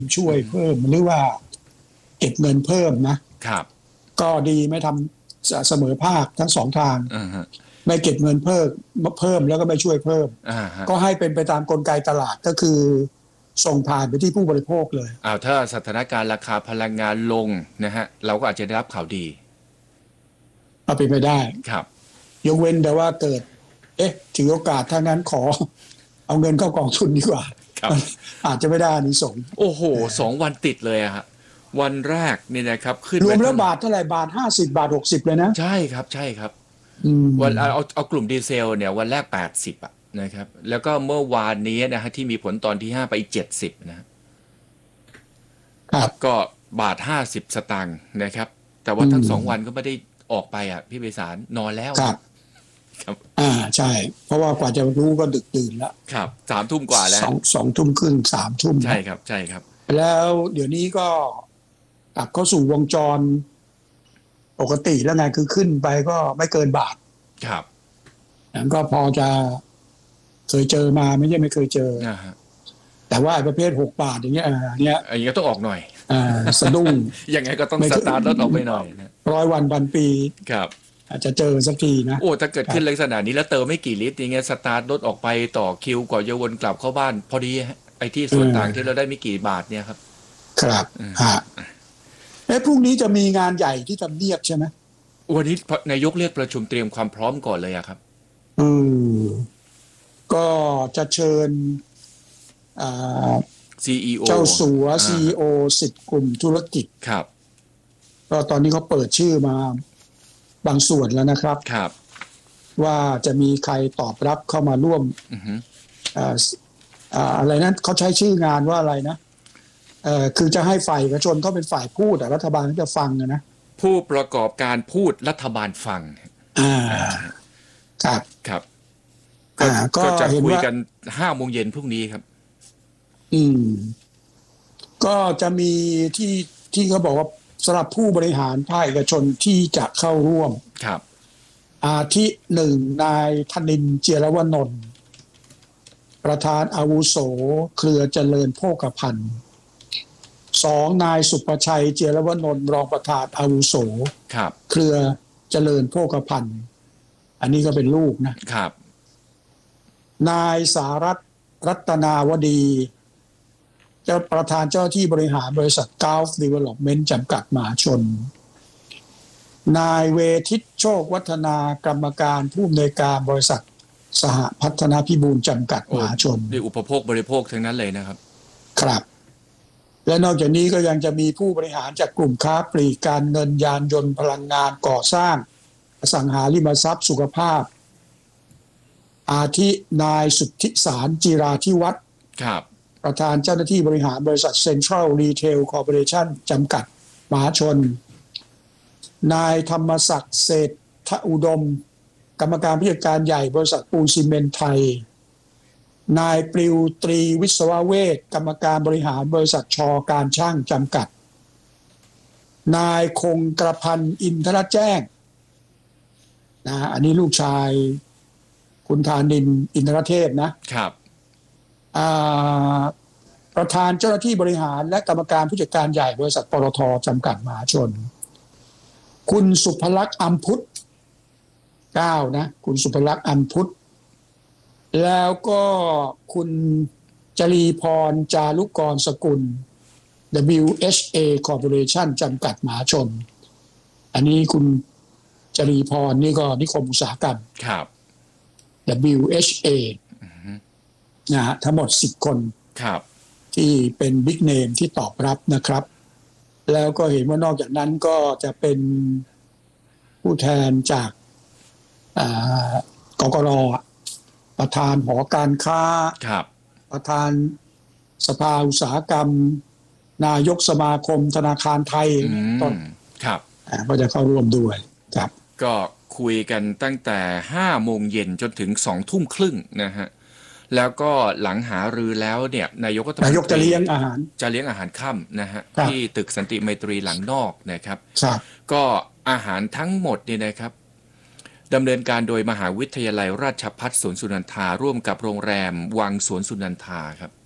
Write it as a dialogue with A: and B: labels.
A: ช่วยเพิ่มหรือว่าเก็บเงินเพิ่มนะครับก็ดีไม่ทำเสมอภาคทั้งสองทางไม่เก็บเงินเพิ่มแล้วก็ไม่ช่วยเพิ่มก็ให้เป็นไปตามกลไกตลาดก็คือส่งผ่านไปที่ผู้บริโภคเลย
B: ถ้าสถานการณ์ราคาพลังงานลงนะฮะเราก็อาจจะได้รับข่าวดี
A: เอาไปไม่ได้
B: ครับ
A: ยกเว้นแต่ว่าเกิดถือโอกาสถ้างั้นขอเอาเงินเข้ากองทุนดีกว่าอาจจะไม่ได้อานิสงส์
B: โอ้โห2 วันติดเลยอะฮะวันแรกนี่นะครับขึ้น
A: รวมแล้วบาทเท่าไหร่บาท50บาท60เลยนะ
B: ใช่ครับใช่ครับวันเอากลุ่มดีเซลเนี่ยวันแรก80อะนะครับแล้วก็เมื่อวานนี้นะฮะที่มีผลตอนที่5ไปอีก70นะครับก็บาท50 สตางค์นะครับแต่ว่าทั้ง2 วันก็ไม่ได้ออกไปอ่ะพี่ไพศาลนอนแล้ว
A: ครับใช่เพราะว่ากว่าจะรู้ก็ดึกดื่นแล้ว
B: ครับ3 ทุ่มกว่าแล้ว
A: 2 ทุ่มครึ่ง3 ทุ่ม
B: ใช่ครับใช่ครับ
A: แล้วเดี๋ยวนี้ก็กลับเข้าสู่วงจรปกติแล้วไงคือขึ้นไปก็ไม่เกินบาท
B: ครับ
A: นั่นก็พอจะเคยเจอมาไม่ใช่ไม่เคยเจอแต่ว่าประเภท6 บาทอย่างเงี้ย
B: อย่างเงี้ยต้องออกหน่อย
A: สะดุ้ง
B: ยังไงก็ต้องสตาร์ทรถออกไปหน่อย
A: 100 วันพันปี
B: ครับ
A: อาจจะเจอสักทีนะ
B: โอ้ถ้าเกิดขึ้นลักษณะนี้แล้วเติมไม่กี่ลิตรอย่างเงี้ยสตาร์ทรถออกไปต่อคิวกว่าจะวนกลับเข้าบ้านพอดีไอ้ที่ส่วนต่างที่เราได้ไม่กี่บาทเนี่ยครับ
A: ครับพรุ่งนี้จะมีงานใหญ่ที่ทำเนียบใช่ไหม
B: วันนี้นายกเรียกประชุมเตรียมความพร้อมก่อนเลยอะครับ
A: ก็จะเชิญ
B: CEO
A: เจ้าสัว CEO 10 กลุ่มธุรกิจ
B: ครับ
A: ก็ตอนนี้เขาเปิดชื่อมาบางส่วนแล้วนะครับ
B: ครับ
A: ว่าจะมีใครตอบรับเข้ามาร่วมอะไรนั้นเขาใช้ชื่องานว่าอะไรนะคือจะให้ฝ่ายเอกชนเขาเป็นฝ่ายพูดรัฐบาลจะฟังนะ
B: ผู้ประกอบการพูดรัฐบาลฟัง
A: ครับ
B: ครับก็จะคุยกัน5 โมงเย็นพรุ่งนี้ครับ
A: ก็จะมีที่เขาบอกว่าสำหรับผู้บริหารภาคเอกชนที่จะเข้าร่วม
B: ครับ
A: อาทิ1นายธนินทร์ เจียรวนนท์ประธานอาวุโสเครือเจริญโภคภัณฑ์2นายสุประชัย เจียรวนนท์รองประธานอาวุโสเครือเจริญโภคภัณฑ์อันนี้ก็เป็นลูกนะครับนายสารัตน์ รัตนาวดีเจ้าประธานเจ้าที่บริหารบริษัท Gulf Development จำกัดมหาชนนายเวทิตโชควัฒนากรรมการผู้อำนวยการบริษัทสหพัฒนาพิบูลจำกัดมหาชน
B: นี่อุปโภคบริโภคทั้งนั้นเลยนะครับ
A: ครับและนอกจากนี้ก็ยังจะมีผู้บริหารจากกลุ่มค้าปลีกการเงินยานยนต์พลังงานก่อสร้างอสังหาริมทรัพย์สุขภาพอาทินายสุทธิสารจิราธิวัฒน์ประธานเจ้าหน้าที่บริหารบริษัทเซ็นทรัลรีเทลคอร์ปอเรชั่นจำกัดมหาชนนายธรรมศักดิ์เศรษฐอุดมกรรมการผู้จัดการใหญ่บริษัทปูนซีเมนต์ไทยนายปลิวตรีวิศวเวชกรรมการบริหารบริษัทชการช่างจำกัดนายคงกระพันอินทรแจ้งอันนี้ลูกชายคุณธานินทร์อินทรเทพ
B: นะครับ
A: ประธานเจ้าหน้าที่บริหารและกรรมการผู้จัดการใหญ่บริษัทปตท.จำกัดมหาชนคุณสุภลักษณ์อัมพุทธ9นะคุณสุภลักษณ์อัมพุทธแล้วก็คุณจรีพรจารุกรสกุล WHA Corporation จำกัดมหาชนอันนี้คุณจรีพรนี่ก็นิคมอุตสาหกรรม
B: ครับ
A: WHA ทั้งหมด10 คนที่เป็นบิ๊กเนมที่ตอบรับนะครับแล้วก็เห็นว่านอกจากนั้นก็จะเป็นผู้แทนจากกกร.ประธานหอการค้าประธานสภาอุตสาหกรรมนายกสมาคมธนาคารไทยต้นก็จะเข้าร่วมด้วยครับ
B: ก็คุยกันตั้งแต่5 โมงเย็นจนถึง2 ทุ่มครึ่งนะฮะแล้วก็หลังหารือแล้วเนี่ยนายก
A: จะเลี้ยงอา
B: หารค่ำนะฮะที่ตึกสันติไมตรีหลังนอกนะครับก็อาหารทั้งหมดเนี่ยนะครับดำเนินการโดยมหาวิทยาลัยราชภัฏสวนสุนันทาร่วมกับโรงแรมวังสวนสุนันทาครับ